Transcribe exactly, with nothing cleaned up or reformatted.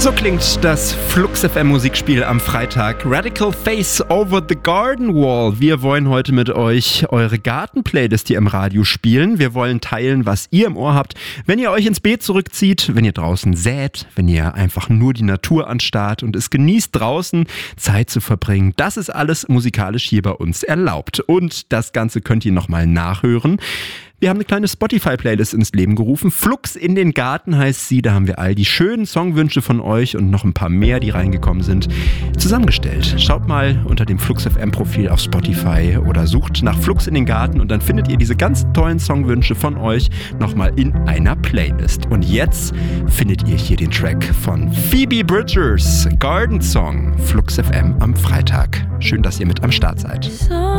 So klingt das Flux F M Musikspiel am Freitag. Radical Face Over the Garden Wall. Wir wollen heute mit euch eure Garten-Playlist hier im Radio spielen. Wir wollen teilen, was ihr im Ohr habt, wenn ihr euch ins Beet zurückzieht, wenn ihr draußen sät, wenn ihr einfach nur die Natur anstarrt und es genießt, draußen Zeit zu verbringen. Das ist alles musikalisch hier bei uns erlaubt. Und das Ganze könnt ihr nochmal nachhören. Wir haben eine kleine Spotify-Playlist ins Leben gerufen. Flux in den Garten heißt sie. Da haben wir all die schönen Songwünsche von euch und noch ein paar mehr, die reingekommen sind, zusammengestellt. Schaut mal unter dem Flux F M-Profil auf Spotify oder sucht nach Flux in den Garten und dann findet ihr diese ganz tollen Songwünsche von euch nochmal in einer Playlist. Und jetzt findet ihr hier den Track von Phoebe Bridgers, Garden Song, Flux F M am Freitag. Schön, dass ihr mit am Start seid.